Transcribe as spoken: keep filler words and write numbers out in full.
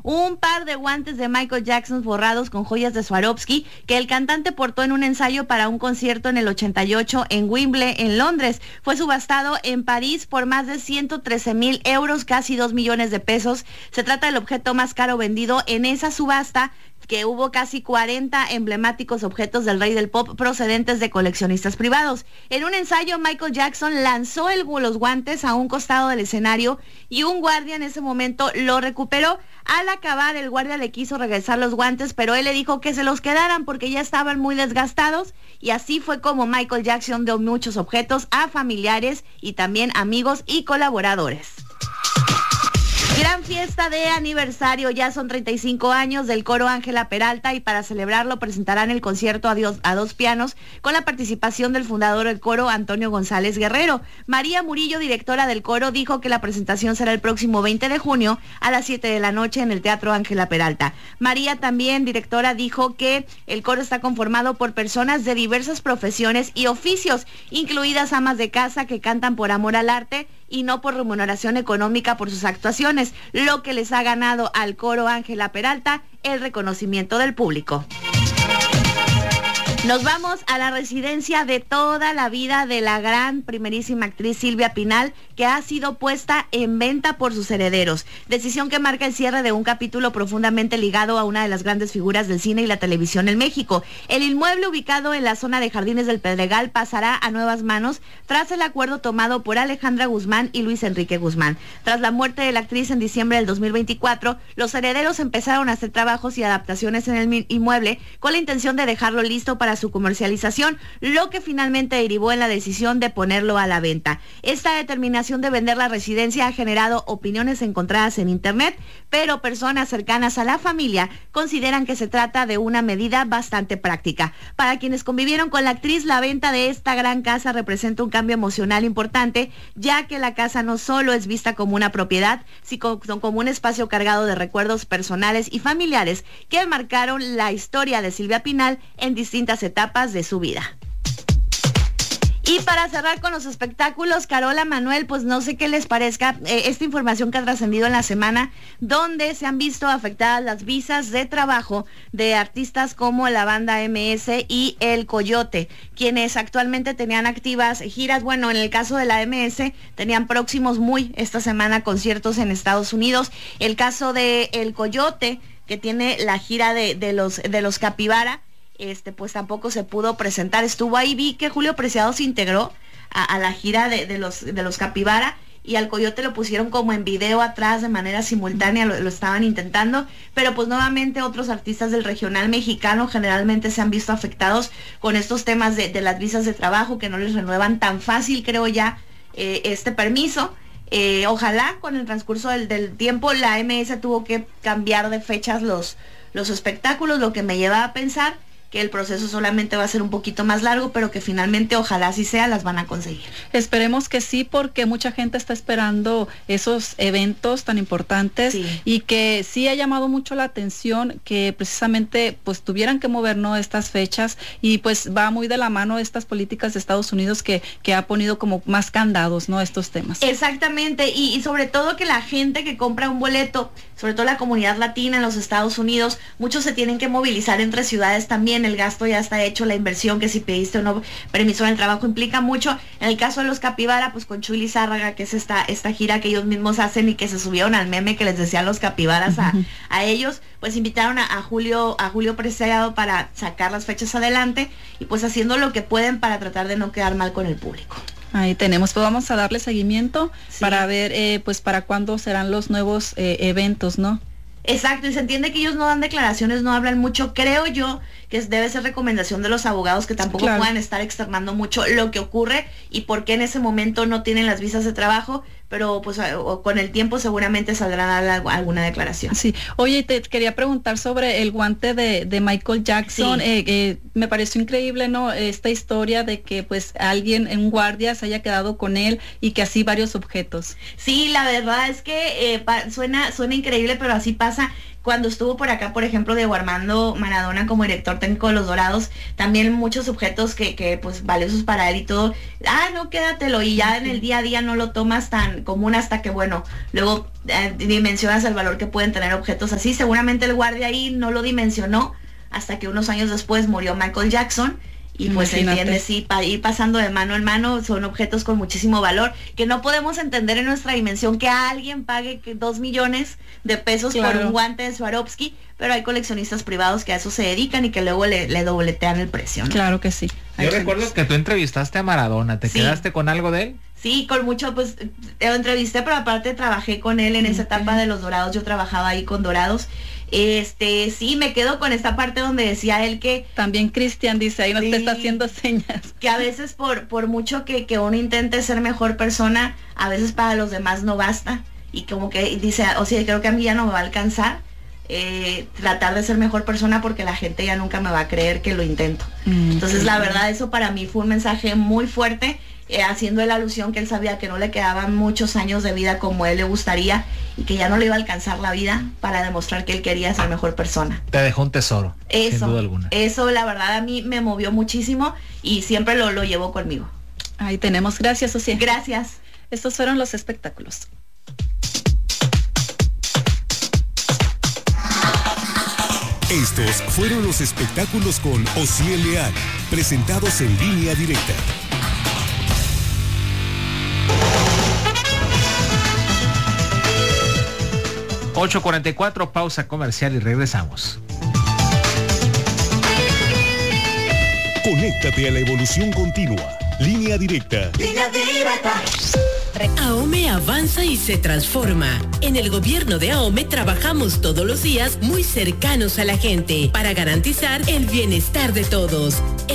un par de guantes de Michael Jackson forrados con joyas de Swarovski que el cantante portó en un ensayo para un concierto en el ochenta y ocho en Wembley, en Londres. Fue subastado en París por más de ciento trece mil euros, casi dos millones de pesos. Se trata del objeto más caro vendido en esa subasta, que hubo casi cuarenta emblemáticos objetos del rey del pop procedentes de coleccionistas privados. En un ensayo, Michael Jackson lanzó el, los guantes a un costado del escenario y un guardia en ese momento lo recuperó. Al acabar, el guardia le quiso regresar los guantes, pero él le dijo que se los quedaran porque ya estaban muy desgastados, y así fue como Michael Jackson dio muchos objetos a familiares y también amigos y colaboradores. Gran fiesta de aniversario, ya son treinta y cinco años del coro Ángela Peralta, y para celebrarlo presentarán el concierto a, Dios, a dos pianos con la participación del fundador del coro, Antonio González Guerrero. María Murillo, directora del coro, dijo que la presentación será el próximo veinte de junio a las siete de la noche en el Teatro Ángela Peralta. María, también directora, dijo que el coro está conformado por personas de diversas profesiones y oficios, incluidas amas de casa que cantan por amor al arte y no por remuneración económica por sus actuaciones, lo que les ha ganado al coro Ángela Peralta el reconocimiento del público. Nos vamos a la residencia de toda la vida de la gran primerísima actriz Silvia Pinal, que ha sido puesta en venta por sus herederos. Decisión que marca el cierre de un capítulo profundamente ligado a una de las grandes figuras del cine y la televisión en México. El inmueble, ubicado en la zona de Jardines del Pedregal, pasará a nuevas manos tras el acuerdo tomado por Alejandra Guzmán y Luis Enrique Guzmán. Tras la muerte de la actriz en diciembre del dos mil veinticuatro, los herederos empezaron a hacer trabajos y adaptaciones en el inmueble con la intención de dejarlo listo para su comercialización, lo que finalmente derivó en la decisión de ponerlo a la venta. Esta determinación de vender la residencia ha generado opiniones encontradas en internet, pero personas cercanas a la familia consideran que se trata de una medida bastante práctica. Para quienes convivieron con la actriz, la venta de esta gran casa representa un cambio emocional importante, ya que la casa no solo es vista como una propiedad, sino como un espacio cargado de recuerdos personales y familiares que marcaron la historia de Silvia Pinal en distintas etapas de su vida. Y para cerrar con los espectáculos, Carola, Manuel, pues no sé qué les parezca eh, esta información que ha trascendido en la semana, donde se han visto afectadas las visas de trabajo de artistas como la banda eme ese y El Coyote, quienes actualmente tenían activas giras. Bueno, en el caso de la eme ese, tenían próximos muy esta semana conciertos en Estados Unidos. El caso de El Coyote, que tiene la gira de, de los de los Capibara, este pues tampoco se pudo presentar. Estuvo ahí, vi que Julio Preciado se integró a, a la gira de, de los de los Capibara, y al Coyote lo pusieron como en video atrás de manera simultánea, lo, lo estaban intentando, pero pues nuevamente otros artistas del regional mexicano generalmente se han visto afectados con estos temas de, de las visas de trabajo, que no les renuevan tan fácil, creo ya, eh, este permiso. Eh, ojalá con el transcurso del, del tiempo la eme ese tuvo que cambiar de fechas los, los espectáculos, lo que me lleva a pensar que el proceso solamente va a ser un poquito más largo, pero que finalmente, ojalá así sea, las van a conseguir. Esperemos que sí, porque mucha gente está esperando esos eventos tan importantes, sí. Y que sí ha llamado mucho la atención que precisamente pues tuvieran que mover, ¿no?, estas fechas, y pues va muy de la mano estas políticas de Estados Unidos que, que ha ponido como más candados, ¿no?, estos temas. Exactamente, y, y sobre todo que la gente que compra un boleto, sobre todo la comunidad latina en los Estados Unidos, muchos se tienen que movilizar entre ciudades también. El gasto ya está hecho, la inversión, que si pediste o no permiso en el trabajo, implica mucho. En el caso de los Capibara, pues con Chuy Lizárraga, que es esta, esta gira que ellos mismos hacen y que se subieron al meme que les decían los Capibaras a, a ellos, pues invitaron a, a Julio a Julio Preciado para sacar las fechas adelante, y pues haciendo lo que pueden para tratar de no quedar mal con el público. Ahí tenemos, pues vamos a darle seguimiento, sí, para ver eh, pues para cuándo serán los nuevos eh, eventos, ¿no? Exacto, y se entiende que ellos no dan declaraciones, no hablan mucho. Creo yo que debe ser recomendación de los abogados que tampoco claro. puedan estar externando mucho lo que ocurre y por qué en ese momento no tienen las visas de trabajo, pero pues con el tiempo seguramente saldrán a dar alguna declaración. Sí, oye, te quería preguntar sobre el guante de, de Michael Jackson. Sí. Eh, eh, me pareció increíble, ¿no?, esta historia de que pues alguien, un guardia, se haya quedado con él y que así varios objetos. Sí, la verdad es que eh, pa, suena, suena increíble, pero así pasa. Cuando estuvo por acá, por ejemplo, Diego Armando Maradona como director técnico de los Dorados, también muchos objetos que, que pues valiosos para él y todo, ah, no, quédatelo, y ya en el día a día no lo tomas tan tan común hasta que, bueno, luego eh, dimensionas el valor que pueden tener objetos así. Seguramente el guardia ahí no lo dimensionó hasta que unos años después murió Michael Jackson. Y pues se entiende, sí, para ir pasando de mano en mano, son objetos con muchísimo valor, que no podemos entender en nuestra dimensión que alguien pague que dos millones de pesos claro. por un guante de Swarovski, pero hay coleccionistas privados que a eso se dedican y que luego le, le dobletean el precio, ¿no? Claro que sí. Yo recuerdo que tú entrevistaste a Maradona, ¿te sí. quedaste con algo de él? Sí, con mucho, pues, lo entrevisté, pero aparte trabajé con él en okay. esa etapa de los Dorados, yo trabajaba ahí con Dorados. Este, sí, me quedo con esta parte donde decía él que... También Cristian dice, ahí nos sí, te está haciendo señas. Que a veces por, por mucho que, que uno intente ser mejor persona, a veces para los demás no basta. Y como que dice, o sea, creo que a mí ya no me va a alcanzar eh, tratar de ser mejor persona porque la gente ya nunca me va a creer que lo intento. Mm, Entonces, sí, la verdad, eso para mí fue un mensaje muy fuerte. Eh, haciendo la alusión que él sabía que no le quedaban muchos años de vida como él le gustaría y que ya no le iba a alcanzar la vida para demostrar que él quería ser mejor persona. Te dejó un tesoro, eso, sin duda alguna. Eso la verdad a mí me movió muchísimo y siempre lo, lo llevo conmigo. Ahí tenemos, gracias Ociel. Gracias. Estos fueron los espectáculos. Estos fueron los espectáculos con Ociel Leal, presentados en Línea Directa. ocho cuarenta y cuatro, pausa comercial y regresamos. Conéctate a la evolución continua. Línea Directa. Línea Directa. AOME avanza y se transforma. En el gobierno de AOME trabajamos todos los días muy cercanos a la gente para garantizar el bienestar de todos.